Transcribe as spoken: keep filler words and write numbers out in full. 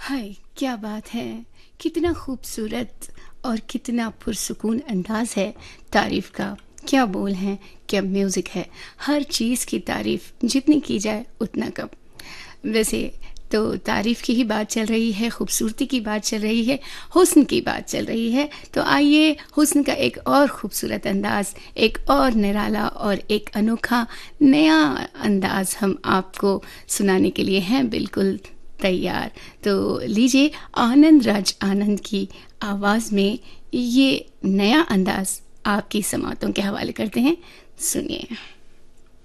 हाय, क्या बात है! कितना खूबसूरत और कितना पुरसुकून अंदाज़ है तारीफ़ का। क्या बोल हैं, क्या म्यूज़िक है। हर चीज़ की तारीफ़ जितनी की जाए उतना कम। वैसे तो तारीफ़ की ही बात चल रही है, खूबसूरती की बात चल रही है, हुस्न की बात चल रही है, तो आइए हुस्न का एक और खूबसूरत अंदाज़, एक और निराला और एक अनोखा नया अंदाज़ हम आपको सुनाने के लिए हैं बिल्कुल तैयार। तो लीजिए आनंद राज आनंद की आवाज़ में ये नया अंदाज़ आपकी समातों के हवाले करते हैं, सुनिए।